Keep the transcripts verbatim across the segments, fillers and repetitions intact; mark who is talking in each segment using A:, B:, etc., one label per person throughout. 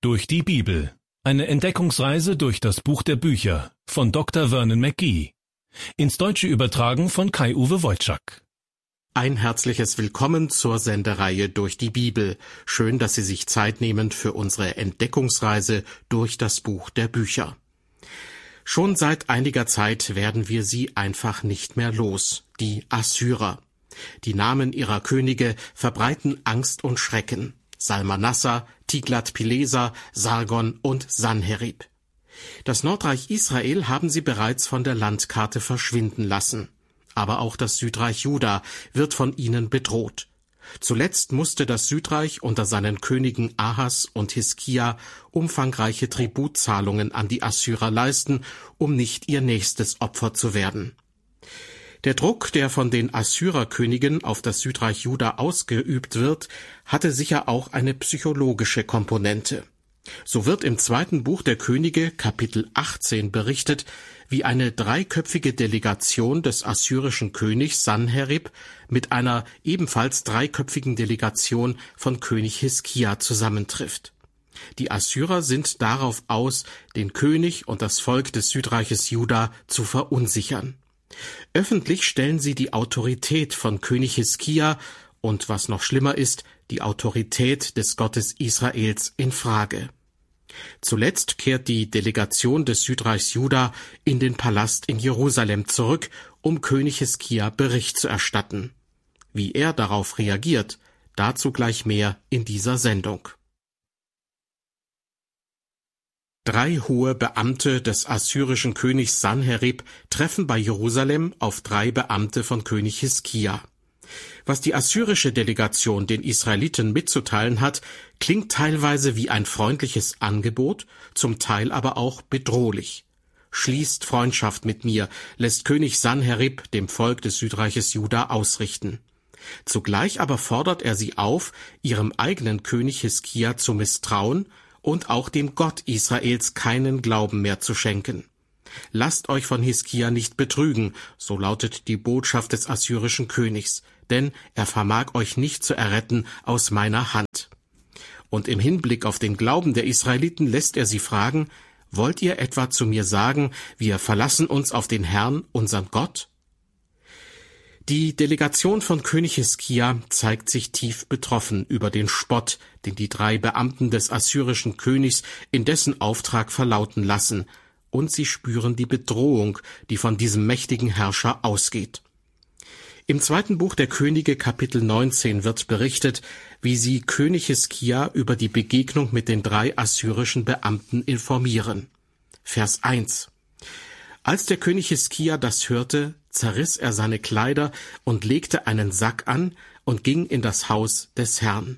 A: Durch die Bibel. Eine Entdeckungsreise durch das Buch der Bücher von Doktor Vernon McGee. Ins Deutsche übertragen von Kai-Uwe Wojczak.
B: Ein herzliches Willkommen zur Sendereihe Durch die Bibel. Schön, dass Sie sich Zeit nehmen für unsere Entdeckungsreise durch das Buch der Bücher. Schon seit einiger Zeit werden wir sie einfach nicht mehr los, die Assyrer. Die Namen ihrer Könige verbreiten Angst und Schrecken. Salmanassar, Tiglat-Pileser, Sargon und Sanherib. Das Nordreich Israel haben sie bereits von der Landkarte verschwinden lassen. Aber auch das Südreich Juda wird von ihnen bedroht. Zuletzt musste das Südreich unter seinen Königen Ahas und Hiskia umfangreiche Tributzahlungen an die Assyrer leisten, um nicht ihr nächstes Opfer zu werden. Der Druck, der von den Assyrerkönigen auf das Südreich Juda ausgeübt wird, hatte sicher auch eine psychologische Komponente. So wird im zweiten Buch der Könige, Kapitel achtzehn, berichtet, wie eine dreiköpfige Delegation des assyrischen Königs Sanherib mit einer ebenfalls dreiköpfigen Delegation von König Hiskia zusammentrifft. Die Assyrer sind darauf aus, den König und das Volk des Südreiches Juda zu verunsichern. Öffentlich stellen sie die Autorität von König Hiskia und, was noch schlimmer ist, die Autorität des Gottes Israels in Frage. Zuletzt kehrt die Delegation des Südreichs Juda in den Palast in Jerusalem zurück, um König Hiskia Bericht zu erstatten. Wie er darauf reagiert, dazu gleich mehr in dieser Sendung. Drei hohe Beamte des assyrischen Königs Sanherib treffen bei Jerusalem auf drei Beamte von König Hiskia. Was die assyrische Delegation den Israeliten mitzuteilen hat, klingt teilweise wie ein freundliches Angebot, zum Teil aber auch bedrohlich. Schließt Freundschaft mit mir, lässt König Sanherib dem Volk des Südreiches Juda ausrichten. Zugleich aber fordert er sie auf, ihrem eigenen König Hiskia zu misstrauen und auch dem Gott Israels keinen Glauben mehr zu schenken. Lasst euch von Hiskia nicht betrügen, so lautet die Botschaft des assyrischen Königs, denn er vermag euch nicht zu erretten aus meiner Hand. Und im Hinblick auf den Glauben der Israeliten lässt er sie fragen, wollt ihr etwa zu mir sagen, wir verlassen uns auf den Herrn, unseren Gott? Die Delegation von König Hiskia zeigt sich tief betroffen über den Spott, den die drei Beamten des assyrischen Königs in dessen Auftrag verlauten lassen, und sie spüren die Bedrohung, die von diesem mächtigen Herrscher ausgeht. Im zweiten Buch der Könige, Kapitel neunzehn, wird berichtet, wie sie König Hiskia über die Begegnung mit den drei assyrischen Beamten informieren. Vers eins. Als der König Hiskia das hörte, zerriss er seine Kleider und legte einen Sack an und ging in das Haus des Herrn.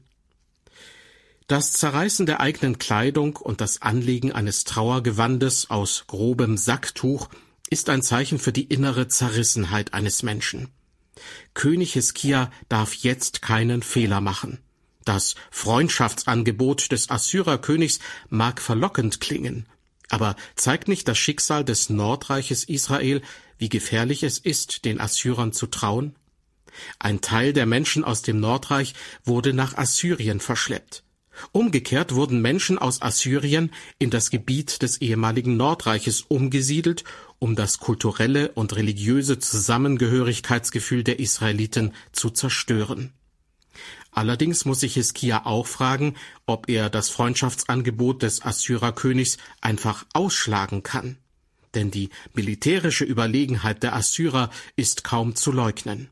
B: Das Zerreißen der eigenen Kleidung und das Anlegen eines Trauergewandes aus grobem Sacktuch ist ein Zeichen für die innere Zerrissenheit eines Menschen. König Hiskia darf jetzt keinen Fehler machen. Das Freundschaftsangebot des Assyrerkönigs mag verlockend klingen, aber zeigt nicht das Schicksal des Nordreiches Israel, wie gefährlich es ist, den Assyrern zu trauen? Ein Teil der Menschen aus dem Nordreich wurde nach Assyrien verschleppt. Umgekehrt wurden Menschen aus Assyrien in das Gebiet des ehemaligen Nordreiches umgesiedelt, um das kulturelle und religiöse Zusammengehörigkeitsgefühl der Israeliten zu zerstören. Allerdings muss sich Hiskia auch fragen, ob er das Freundschaftsangebot des Assyrerkönigs einfach ausschlagen kann. Denn die militärische Überlegenheit der Assyrer ist kaum zu leugnen.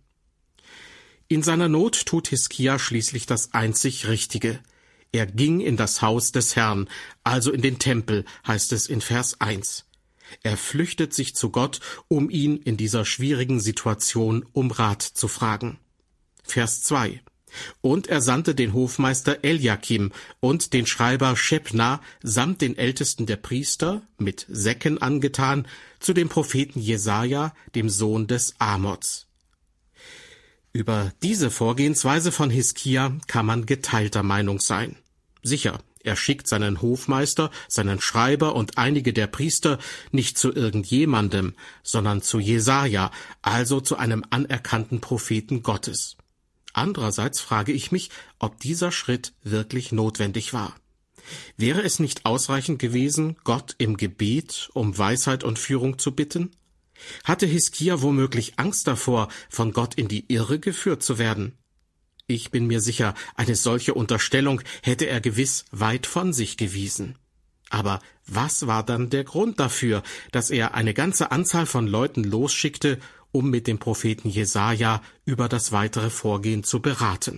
B: In seiner Not tut Hiskia schließlich das einzig Richtige. Er ging in das Haus des Herrn, also in den Tempel, heißt es in Vers eins. Er flüchtet sich zu Gott, um ihn in dieser schwierigen Situation um Rat zu fragen. Vers zwei. Und er sandte den Hofmeister Eliakim und den Schreiber Schebna samt den Ältesten der Priester, mit Säcken angetan, zu dem Propheten Jesaja, dem Sohn des Amoz. Über diese Vorgehensweise von Hiskia kann man geteilter Meinung sein. Sicher, er schickt seinen Hofmeister, seinen Schreiber und einige der Priester nicht zu irgendjemandem, sondern zu Jesaja, also zu einem anerkannten Propheten Gottes. Andererseits frage ich mich, ob dieser Schritt wirklich notwendig war. Wäre es nicht ausreichend gewesen, Gott im Gebet um Weisheit und Führung zu bitten? Hatte Hiskia womöglich Angst davor, von Gott in die Irre geführt zu werden? Ich bin mir sicher, eine solche Unterstellung hätte er gewiss weit von sich gewiesen. Aber was war dann der Grund dafür, dass er eine ganze Anzahl von Leuten losschickte, um mit dem Propheten Jesaja über das weitere Vorgehen zu beraten?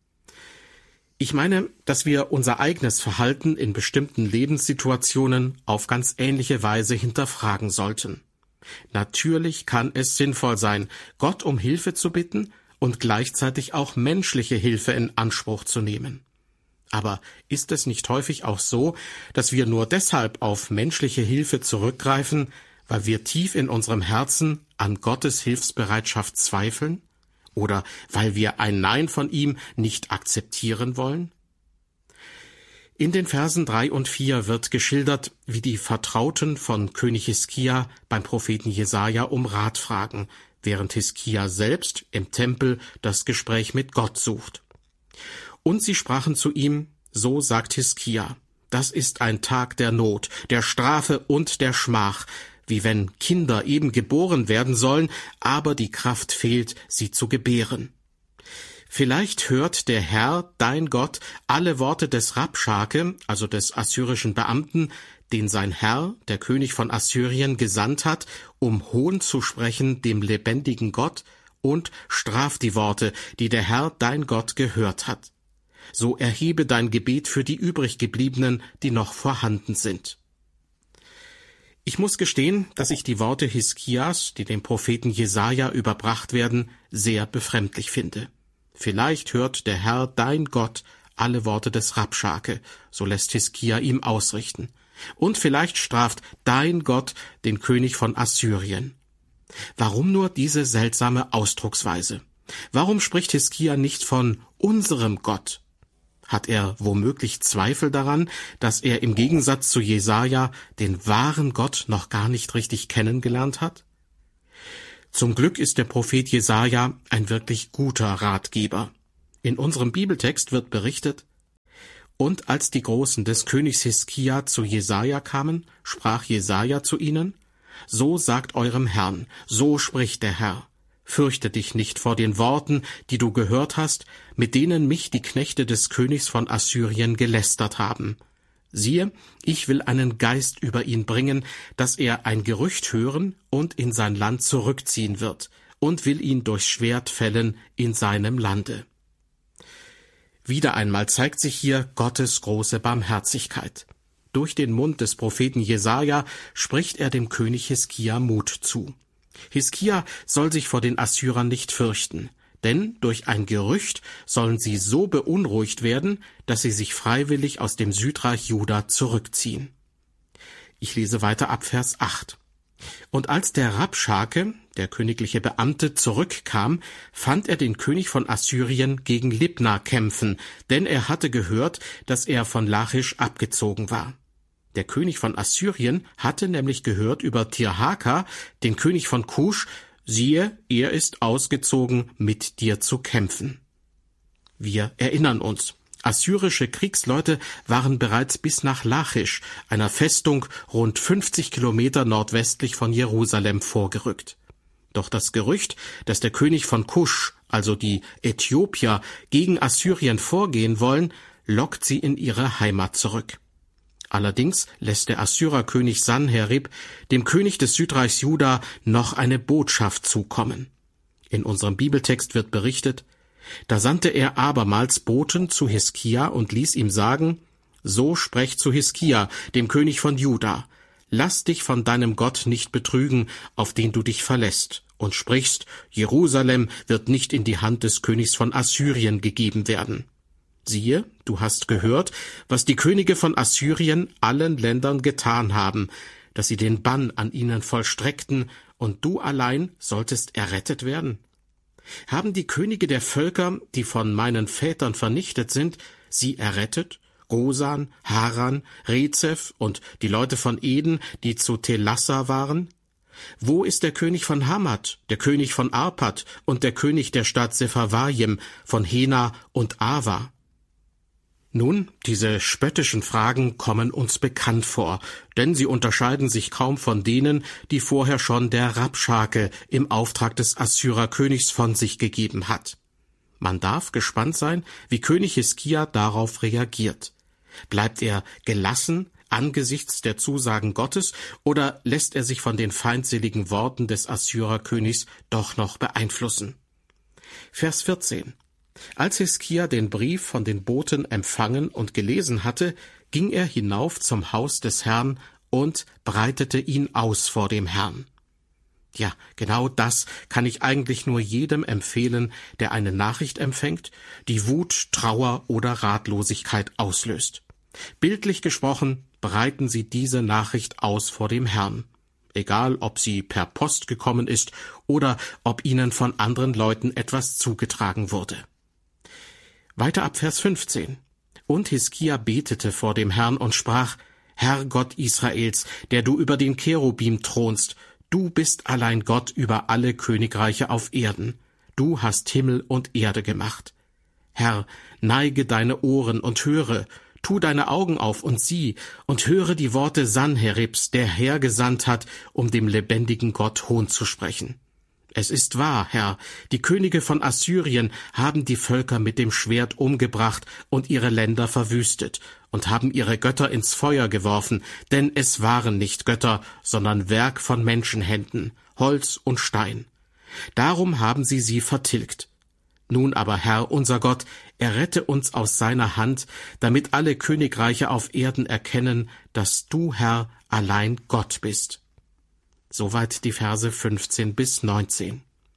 B: Ich meine, dass wir unser eigenes Verhalten in bestimmten Lebenssituationen auf ganz ähnliche Weise hinterfragen sollten. Natürlich kann es sinnvoll sein, Gott um Hilfe zu bitten und gleichzeitig auch menschliche Hilfe in Anspruch zu nehmen. Aber ist es nicht häufig auch so, dass wir nur deshalb auf menschliche Hilfe zurückgreifen, weil wir tief in unserem Herzen an Gottes Hilfsbereitschaft zweifeln? Oder weil wir ein Nein von ihm nicht akzeptieren wollen? In den Versen drei und vier wird geschildert, wie die Vertrauten von König Hiskia beim Propheten Jesaja um Rat fragen, während Hiskia selbst im Tempel das Gespräch mit Gott sucht. Und sie sprachen zu ihm, so sagt Hiskia, das ist ein Tag der Not, der Strafe und der Schmach, wie wenn Kinder eben geboren werden sollen, aber die Kraft fehlt, sie zu gebären. Vielleicht hört der Herr, dein Gott, alle Worte des Rabschake, also des assyrischen Beamten, den sein Herr, der König von Assyrien, gesandt hat, um Hohn zu sprechen dem lebendigen Gott, und straft die Worte, die der Herr, dein Gott, gehört hat. So erhebe dein Gebet für die übriggebliebenen, die noch vorhanden sind. Ich muss gestehen, dass ich die Worte Hiskias, die dem Propheten Jesaja überbracht werden, sehr befremdlich finde. Vielleicht hört der Herr, dein Gott, alle Worte des Rabschake, so lässt Hiskia ihm ausrichten. Und vielleicht straft dein Gott den König von Assyrien. Warum nur diese seltsame Ausdrucksweise? Warum spricht Hiskia nicht von unserem Gott? Hat er womöglich Zweifel daran, dass er im Gegensatz zu Jesaja den wahren Gott noch gar nicht richtig kennengelernt hat? Zum Glück ist der Prophet Jesaja ein wirklich guter Ratgeber. In unserem Bibeltext wird berichtet: Und als die Großen des Königs Hiskia zu Jesaja kamen, sprach Jesaja zu ihnen: So sagt eurem Herrn, so spricht der Herr: Fürchte dich nicht vor den Worten, die du gehört hast, mit denen mich die Knechte des Königs von Assyrien gelästert haben. Siehe, ich will einen Geist über ihn bringen, dass er ein Gerücht hören und in sein Land zurückziehen wird, und will ihn durch Schwert fällen in seinem Lande. Wieder einmal zeigt sich hier Gottes große Barmherzigkeit. Durch den Mund des Propheten Jesaja spricht er dem König Hiskia Mut zu. Hiskia soll sich vor den Assyrern nicht fürchten, denn durch ein Gerücht sollen sie so beunruhigt werden, dass sie sich freiwillig aus dem Südreich Juda zurückziehen. Ich lese weiter ab Vers acht. Und als der Rabschake, der königliche Beamte, zurückkam, fand er den König von Assyrien gegen Libna kämpfen, denn er hatte gehört, dass er von Lachisch abgezogen war. Der König von Assyrien hatte nämlich gehört über Tirhaka, den König von Kusch, siehe, er ist ausgezogen, mit dir zu kämpfen. Wir erinnern uns, assyrische Kriegsleute waren bereits bis nach Lachisch, einer Festung rund fünfzig Kilometer nordwestlich von Jerusalem, vorgerückt. Doch das Gerücht, dass der König von Kusch, also die Äthiopier, gegen Assyrien vorgehen wollen, lockt sie in ihre Heimat zurück. Allerdings lässt der Assyrerkönig Sanherib dem König des Südreichs Juda noch eine Botschaft zukommen. In unserem Bibeltext wird berichtet: Da sandte er abermals Boten zu Hiskia und ließ ihm sagen: So sprecht zu Hiskia, dem König von Juda: Lass dich von deinem Gott nicht betrügen, auf den du dich verlässt, und sprichst: Jerusalem wird nicht in die Hand des Königs von Assyrien gegeben werden. Siehe, du hast gehört, was die Könige von Assyrien allen Ländern getan haben, dass sie den Bann an ihnen vollstreckten, und du allein solltest errettet werden. Haben die Könige der Völker, die von meinen Vätern vernichtet sind, sie errettet? Gosan, Haran, Rezeph und die Leute von Eden, die zu Telassa waren? Wo ist der König von Hamad, der König von Arpad und der König der Stadt Sepharvaim, von Hena und Ava? Nun, diese spöttischen Fragen kommen uns bekannt vor, denn sie unterscheiden sich kaum von denen, die vorher schon der Rabschake im Auftrag des Assyrerkönigs von sich gegeben hat. Man darf gespannt sein, wie König Hiskia darauf reagiert. Bleibt er gelassen angesichts der Zusagen Gottes oder lässt er sich von den feindseligen Worten des Assyrerkönigs doch noch beeinflussen? Vers vierzehn. Als Hiskia den Brief von den Boten empfangen und gelesen hatte, ging er hinauf zum Haus des Herrn und breitete ihn aus vor dem Herrn. Ja, genau das kann ich eigentlich nur jedem empfehlen, der eine Nachricht empfängt, die Wut, Trauer oder Ratlosigkeit auslöst. Bildlich gesprochen, breiten Sie diese Nachricht aus vor dem Herrn. Egal, ob sie per Post gekommen ist oder ob Ihnen von anderen Leuten etwas zugetragen wurde. Weiter ab Vers fünfzehn. Und Hiskia betete vor dem Herrn und sprach: Herr Gott Israels, der du über den Cherubim thronst, du bist allein Gott über alle Königreiche auf Erden. Du hast Himmel und Erde gemacht. Herr, neige deine Ohren und höre, tu deine Augen auf und sieh und höre die Worte Sanheribs, der hergesandt hat, um dem lebendigen Gott Hohn zu sprechen. Es ist wahr, Herr, die Könige von Assyrien haben die Völker mit dem Schwert umgebracht und ihre Länder verwüstet und haben ihre Götter ins Feuer geworfen, denn es waren nicht Götter, sondern Werk von Menschenhänden, Holz und Stein. Darum haben sie sie vertilgt. Nun aber, Herr, unser Gott, errette uns aus seiner Hand, damit alle Königreiche auf Erden erkennen, dass du, Herr, allein Gott bist. Soweit die Verse fünfzehn bis neunzehn.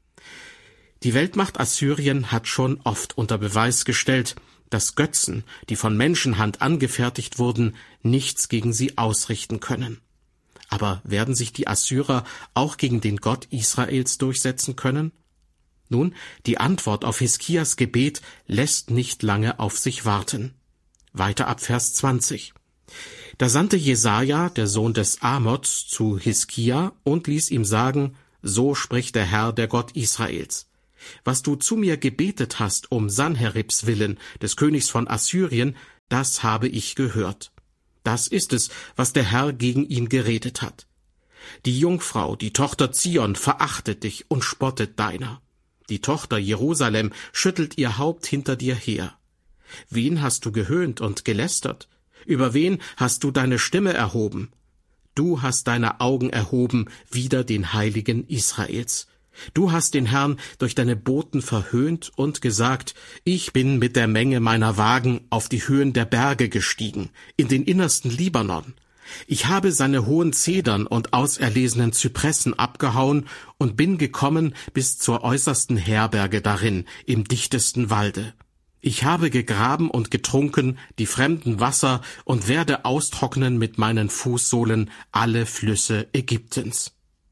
B: Die Weltmacht Assyrien hat schon oft unter Beweis gestellt, dass Götzen, die von Menschenhand angefertigt wurden, nichts gegen sie ausrichten können. Aber werden sich die Assyrer auch gegen den Gott Israels durchsetzen können? Nun, die Antwort auf Hiskias Gebet lässt nicht lange auf sich warten. Weiter ab Vers zwanzig. Da sandte Jesaja, der Sohn des Amoz, zu Hiskia und ließ ihm sagen: So spricht der Herr, der Gott Israels. Was du zu mir gebetet hast um Sanheribs willen, des Königs von Assyrien, das habe ich gehört. Das ist es, was der Herr gegen ihn geredet hat. Die Jungfrau, die Tochter Zion, verachtet dich und spottet deiner. Die Tochter Jerusalem schüttelt ihr Haupt hinter dir her. Wen hast du gehöhnt und gelästert? Über wen hast du deine Stimme erhoben? Du hast deine Augen erhoben wider den Heiligen Israels. Du hast den Herrn durch deine Boten verhöhnt und gesagt: Ich bin mit der Menge meiner Wagen auf die Höhen der Berge gestiegen, in den innersten Libanon. Ich habe seine hohen Zedern und auserlesenen Zypressen abgehauen und bin gekommen bis zur äußersten Herberge darin, im dichtesten Walde. Ich habe gegraben und getrunken die fremden Wasser und werde austrocknen mit meinen Fußsohlen alle Flüsse Ägyptens.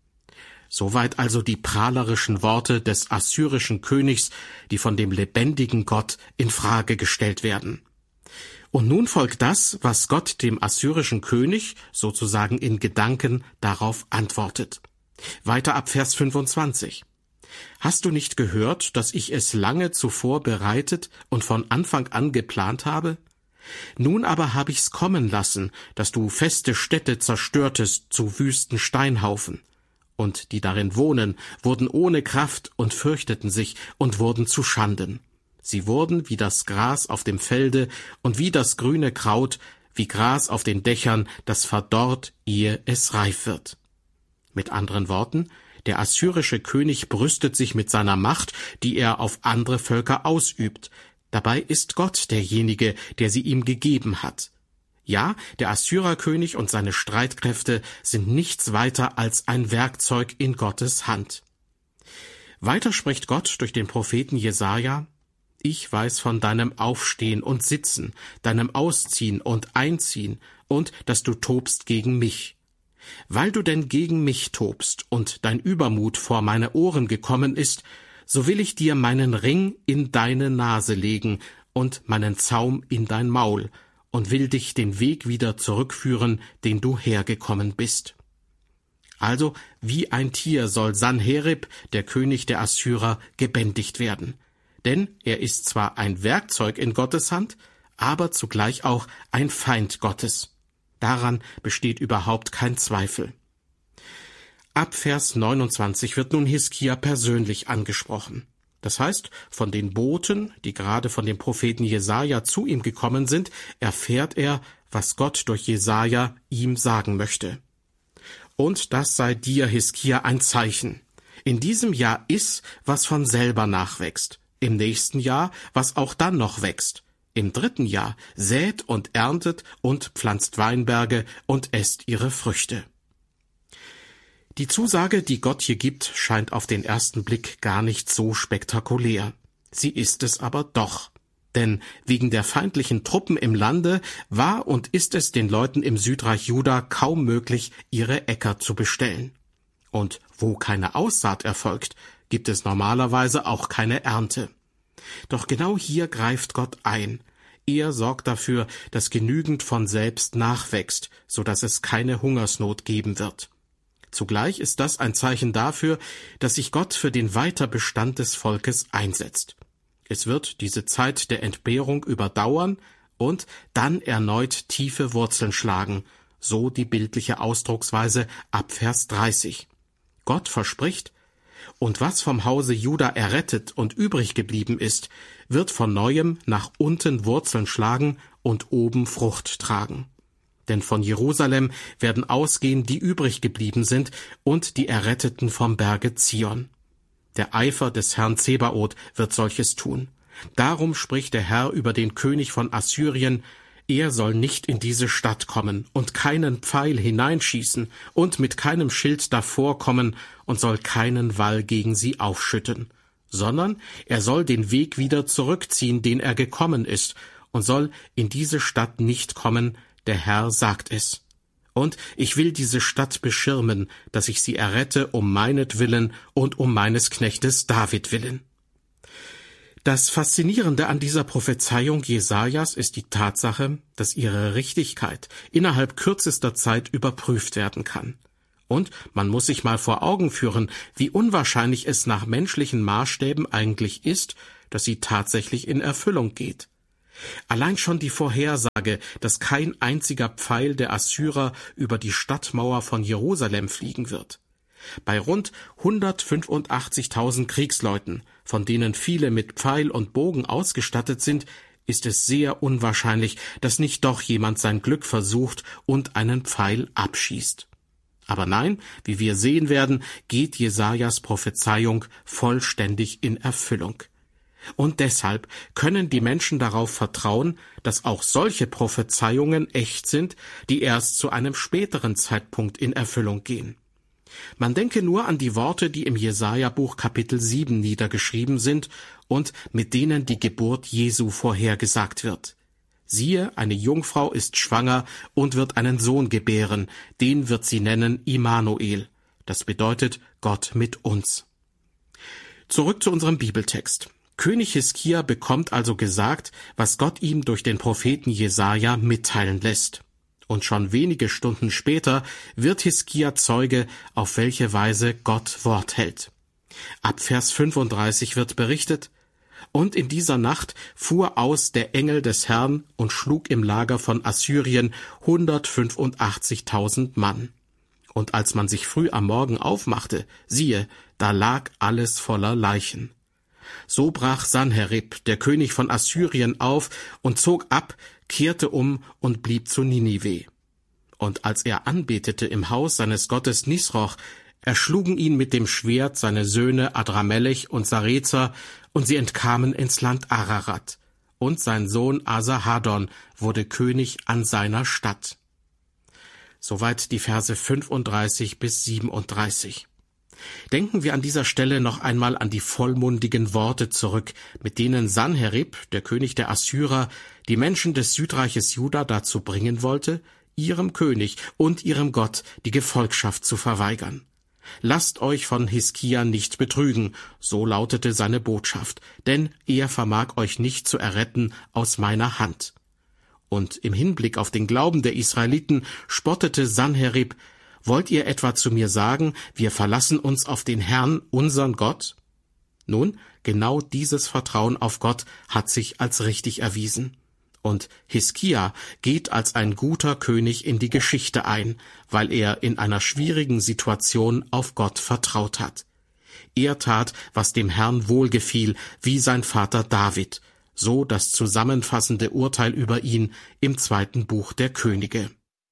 B: Soweit also die prahlerischen Worte des assyrischen Königs, die von dem lebendigen Gott in Frage gestellt werden. Und nun folgt das, was Gott dem assyrischen König sozusagen in Gedanken darauf antwortet. Weiter ab Vers fünfundzwanzig. Hast du nicht gehört, dass ich es lange zuvor bereitet und von Anfang an geplant habe? Nun aber habe ich's kommen lassen, dass du feste Städte zerstörtest zu wüsten Steinhaufen. Und die darin wohnen, wurden ohne Kraft und fürchteten sich und wurden zu Schanden. Sie wurden wie das Gras auf dem Felde und wie das grüne Kraut, wie Gras auf den Dächern, das verdorrt, ehe es reif wird. Mit anderen Worten, der assyrische König brüstet sich mit seiner Macht, die er auf andere Völker ausübt. Dabei ist Gott derjenige, der sie ihm gegeben hat. Ja, der Assyrerkönig und seine Streitkräfte sind nichts weiter als ein Werkzeug in Gottes Hand. Weiter spricht Gott durch den Propheten Jesaja: Ich weiß von deinem Aufstehen und Sitzen, deinem Ausziehen und Einziehen und dass du tobst gegen mich. Weil du denn gegen mich tobst und dein Übermut vor meine Ohren gekommen ist, so will ich dir meinen Ring in deine Nase legen und meinen Zaum in dein Maul und will dich den Weg wieder zurückführen, den du hergekommen bist. Also, wie ein Tier soll Sanherib, der König der Assyrer, gebändigt werden. Denn er ist zwar ein Werkzeug in Gottes Hand, aber zugleich auch ein Feind Gottes. Daran besteht überhaupt kein Zweifel. Ab Vers neunundzwanzig wird nun Hiskia persönlich angesprochen. Das heißt, von den Boten, die gerade von dem Propheten Jesaja zu ihm gekommen sind, erfährt er, was Gott durch Jesaja ihm sagen möchte. Und das sei dir, Hiskia, ein Zeichen. In diesem Jahr iss, was von selber nachwächst. Im nächsten Jahr, was auch dann noch wächst. Im dritten Jahr sät und erntet und pflanzt Weinberge und esst ihre Früchte. Die Zusage, die Gott hier gibt, scheint auf den ersten Blick gar nicht so spektakulär. Sie ist es aber doch. Denn wegen der feindlichen Truppen im Lande war und ist es den Leuten im Südreich Juda kaum möglich, ihre Äcker zu bestellen. Und wo keine Aussaat erfolgt, gibt es normalerweise auch keine Ernte. Doch genau hier greift Gott ein. Er sorgt dafür, dass genügend von selbst nachwächst, so dass es keine Hungersnot geben wird. Zugleich ist das ein Zeichen dafür, dass sich Gott für den Weiterbestand des Volkes einsetzt. Es wird diese Zeit der Entbehrung überdauern und dann erneut tiefe Wurzeln schlagen, so die bildliche Ausdrucksweise ab Vers dreißig. Gott verspricht, und was vom Hause Juda errettet und übrig geblieben ist, wird von neuem nach unten Wurzeln schlagen und oben Frucht tragen. Denn von Jerusalem werden ausgehen, die übrig geblieben sind, und die Erretteten vom Berge Zion. Der Eifer des Herrn Zebaoth wird solches tun. Darum spricht der Herr über den König von Assyrien: Er soll nicht in diese Stadt kommen und keinen Pfeil hineinschießen und mit keinem Schild davor kommen und soll keinen Wall gegen sie aufschütten, sondern er soll den Weg wieder zurückziehen, den er gekommen ist, und soll in diese Stadt nicht kommen. Der Herr sagt es. Und ich will diese Stadt beschirmen, dass ich sie errette um meinetwillen und um meines Knechtes David willen. Das Faszinierende an dieser Prophezeiung Jesajas ist die Tatsache, dass ihre Richtigkeit innerhalb kürzester Zeit überprüft werden kann. Und man muss sich mal vor Augen führen, wie unwahrscheinlich es nach menschlichen Maßstäben eigentlich ist, dass sie tatsächlich in Erfüllung geht. Allein schon die Vorhersage, dass kein einziger Pfeil der Assyrer über die Stadtmauer von Jerusalem fliegen wird. Bei rund hundertfünfundachtzigtausend Kriegsleuten, von denen viele mit Pfeil und Bogen ausgestattet sind, ist es sehr unwahrscheinlich, dass nicht doch jemand sein Glück versucht und einen Pfeil abschießt. Aber nein, wie wir sehen werden, geht Jesajas Prophezeiung vollständig in Erfüllung. Und deshalb können die Menschen darauf vertrauen, dass auch solche Prophezeiungen echt sind, die erst zu einem späteren Zeitpunkt in Erfüllung gehen. Man denke nur an die Worte, die im Jesaja-Buch Kapitel sieben niedergeschrieben sind und mit denen die Geburt Jesu vorhergesagt wird. Siehe, eine Jungfrau ist schwanger und wird einen Sohn gebären, den wird sie nennen Immanuel. Das bedeutet Gott mit uns. Zurück zu unserem Bibeltext. König Hiskia bekommt also gesagt, was Gott ihm durch den Propheten Jesaja mitteilen lässt. Und schon wenige Stunden später wird Hiskia Zeuge, auf welche Weise Gott Wort hält. Ab Vers fünfunddreißig wird berichtet: Und in dieser Nacht fuhr aus der Engel des Herrn und schlug im Lager von Assyrien hundertfünfundachtzigtausend Mann. Und als man sich früh am Morgen aufmachte, siehe, da lag alles voller Leichen. So brach Sanherib, der König von Assyrien, auf und zog ab, kehrte um und blieb zu Ninive. Und als er anbetete im Haus seines Gottes Nisroch, erschlugen ihn mit dem Schwert seine Söhne Adramelech und Sarezer, und sie entkamen ins Land Ararat. Und sein Sohn Asarhaddon wurde König an seiner Stadt. Soweit die Verse fünfunddreißig bis siebenunddreißig. Denken wir an dieser Stelle noch einmal an die vollmundigen Worte zurück, mit denen Sanherib, der König der Assyrer, die Menschen des Südreiches Juda dazu bringen wollte, ihrem König und ihrem Gott die Gefolgschaft zu verweigern. Lasst euch von Hiskia nicht betrügen, so lautete seine Botschaft, denn er vermag euch nicht zu erretten aus meiner Hand. Und im Hinblick auf den Glauben der Israeliten spottete Sanherib: Wollt ihr etwa zu mir sagen, wir verlassen uns auf den Herrn, unseren Gott? Nun, genau dieses Vertrauen auf Gott hat sich als richtig erwiesen. Und Hiskia geht als ein guter König in die Geschichte ein, weil er in einer schwierigen Situation auf Gott vertraut hat. Er tat, was dem Herrn wohlgefiel, wie sein Vater David, so das zusammenfassende Urteil über ihn im zweiten Buch der Könige.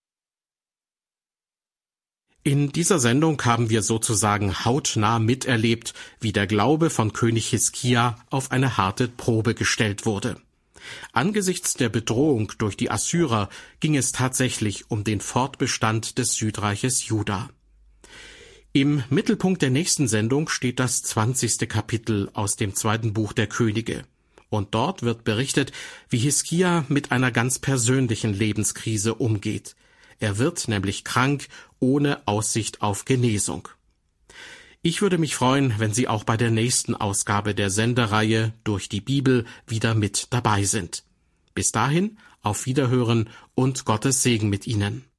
B: In dieser Sendung haben wir sozusagen hautnah miterlebt, wie der Glaube von König Hiskia auf eine harte Probe gestellt wurde. Angesichts der Bedrohung durch die Assyrer ging es tatsächlich um den Fortbestand des Südreiches Juda. Im Mittelpunkt der nächsten Sendung steht das zwanzigste Kapitel aus dem zweiten Buch der Könige. Und dort wird berichtet, wie Hiskia mit einer ganz persönlichen Lebenskrise umgeht. Er wird nämlich krank, ohne Aussicht auf Genesung. Ich würde mich freuen, wenn Sie auch bei der nächsten Ausgabe der Sendereihe Durch die Bibel wieder mit dabei sind. Bis dahin, auf Wiederhören und Gottes Segen mit Ihnen.